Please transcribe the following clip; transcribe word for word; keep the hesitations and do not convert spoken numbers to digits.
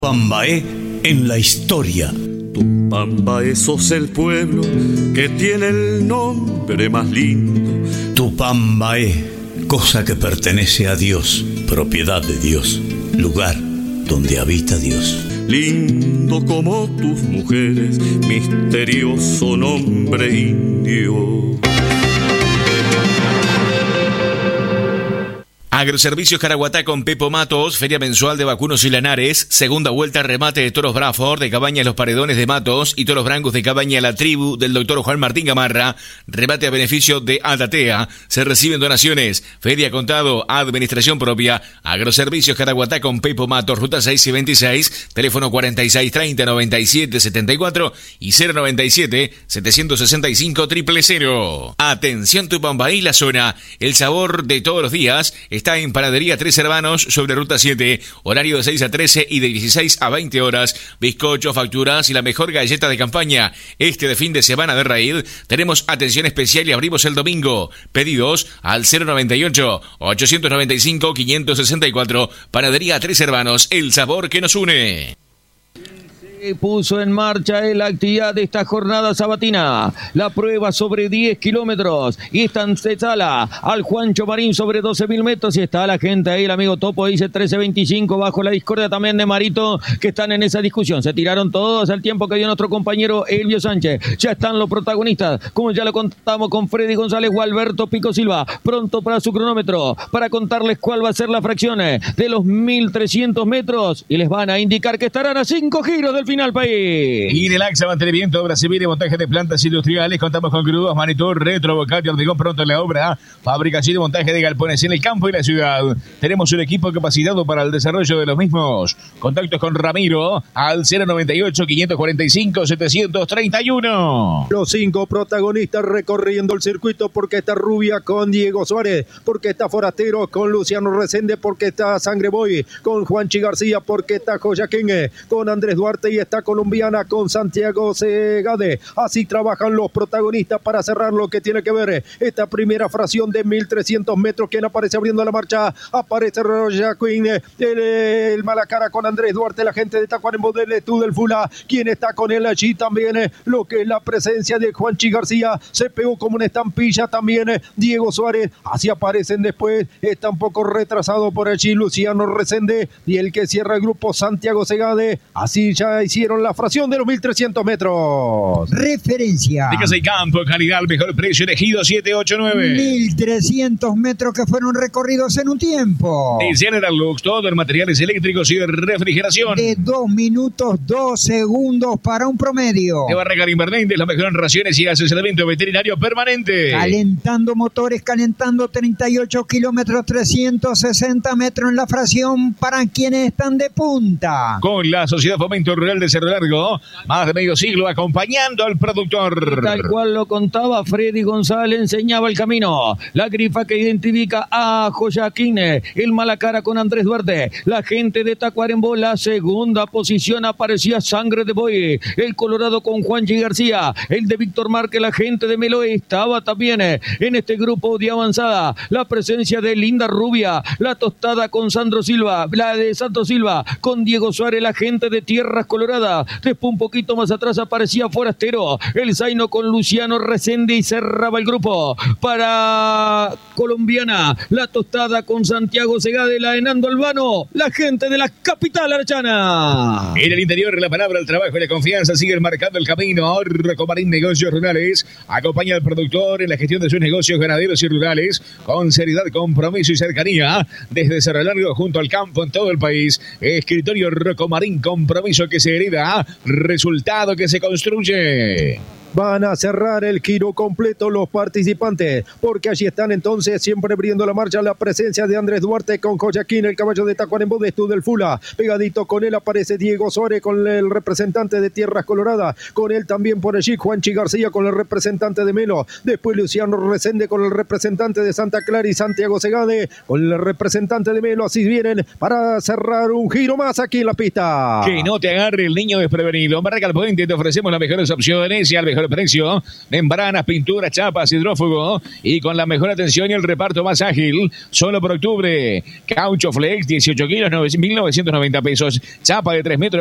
Tupambaé en la historia. Tupambaé sos el pueblo que tiene el nombre más lindo. Tupambaé, cosa que pertenece a Dios, propiedad de Dios, lugar donde habita Dios. Lindo como tus mujeres, misterioso nombre indio. Agroservicios Caraguatá con Pepo Matos, feria mensual de vacunos y lanares, segunda vuelta remate de toros Braford, de Cabañas Los Paredones de Matos y toros brancos de Cabaña La Tribu del doctor Juan Martín Gamarra, remate a beneficio de Altatea, se reciben donaciones, feria contado, administración propia, Agroservicios Caraguatá con Pepo Matos, ruta seis y veintiséis, teléfono cuarenta y seis treinta noventa y siete setenta y cuatro y cero noventa y siete setecientos sesenta y cinco cero cero cero. Atención Tupambaí, la zona, el sabor de todos los días está en Panadería Tres Hermanos sobre Ruta siete, horario de seis a trece y de dieciséis a veinte horas, bizcochos, facturas y la mejor galleta de campaña. Este de fin de semana de Raid tenemos atención especial y abrimos el domingo. Pedidos al cero noventa y ocho ochocientos noventa y cinco quinientos sesenta y cuatro. Panadería Tres Hermanos, el sabor que nos une. Puso en marcha la actividad de esta jornada sabatina, la prueba sobre diez kilómetros, y está en sala al Juancho Marín sobre doce mil metros, y está la gente ahí, el amigo Topo dice trece veinticinco, bajo la discordia también de Marito, que están en esa discusión, se tiraron todos al tiempo que dio nuestro compañero Elvio Sánchez, ya están los protagonistas, como ya lo contamos con Freddy González o Alberto Pico Silva, pronto para su cronómetro, para contarles cuál va a ser la fracción de los mil trescientos metros, y les van a indicar que estarán a cinco giros del final, país. Y del AXA Mantenimiento, obra civil y montaje de plantas industriales. Contamos con grúas, manitor, retro, bocat y hormigón pronto en la obra. Fabricación y montaje de galpones en el campo y la ciudad. Tenemos un equipo capacitado para el desarrollo de los mismos. Contactos con Ramiro al cero noventa y ocho quinientos cuarenta y cinco setecientos treinta y uno. Los cinco protagonistas recorriendo el circuito, porque está Rubia con Diego Suárez, porque está Forastero con Luciano Resende, porque está Sangre Boy con Juanchi García, porque está Joaquín con Andrés Duarte y está Colombiana con Santiago Segade. Así trabajan los protagonistas para cerrar lo que tiene que ver esta primera fracción de mil trescientos metros. Quien aparece abriendo la marcha, aparece Roger Queen, el, el Malacara con Andrés Duarte, la gente de Tacuarembó del Estudio del Fula, quien está con él allí también, lo que es la presencia de Juanchi García, se pegó como una estampilla también Diego Suárez, así aparecen después, está un poco retrasado por allí Luciano Resende y el que cierra el grupo Santiago Segade. Así ya hicieron la fracción de los mil trescientos metros. Referencia. De Casa y Campo, calidad, el mejor precio, elegido siete ocho nueve. mil trescientos metros que fueron recorridos en un tiempo. En General Lux, todo en materiales eléctricos y de refrigeración. De dos minutos, dos segundos para un promedio. De Barraca Invernández, la mejor en raciones y asesoramiento veterinario permanente. Calentando motores, calentando treinta y ocho kilómetros, trescientos sesenta metros en la fracción para quienes están de punta. Con la Sociedad Fomento Rural de Cerro Largo, más de medio siglo acompañando al productor. Tal cual lo contaba Freddy González, enseñaba el camino. La grifa que identifica a Joaquín, el Malacara con Andrés Duarte. La gente de Tacuarembó, la segunda posición, aparecía Sangre de Boy. El Colorado con Juanchi García. El de Víctor Márquez, la gente de Melo estaba también en este grupo de avanzada. La presencia de Linda Rubia. La Tostada con Sandro Silva. La de Santos Silva con Diego Suárez, la gente de Tierras Coloradas. Después un poquito más atrás aparecía Forastero, el Zaino con Luciano Resende y cerraba el grupo para Colombiana, la Tostada con Santiago Segade, la de Nando Albano, la gente de la capital archana. En el interior, la palabra, el trabajo y la confianza siguen marcando el camino. Recomarín Negocios Rurales acompaña al productor en la gestión de sus negocios ganaderos y rurales con seriedad, compromiso y cercanía desde Cerro Largo junto al campo en todo el país. Escritorio Recomarín, compromiso que se hereda, resultado que se construye. Van a cerrar el giro completo los participantes, porque allí están entonces siempre abriendo la marcha la presencia de Andrés Duarte con Joaquín, el caballo de Tacuarembó de Estudio del Fula. Pegadito con él aparece Diego Suárez con el representante de Tierras Coloradas, con él también por allí Juanchi García con el representante de Melo, después Luciano Resende con el representante de Santa Clara y Santiago Segade con el representante de Melo. Así vienen para cerrar un giro más aquí en la pista. Que no te agarre el niño desprevenido. Barraca al Puente, te ofrecemos las mejores opciones y al mejor mejor precio. Membranas, pinturas, chapas, hidrófugo y con la mejor atención y el reparto más ágil. Solo por octubre. Caucho Flex, dieciocho kilos, mil novecientos noventa pesos. Chapa de tres metros.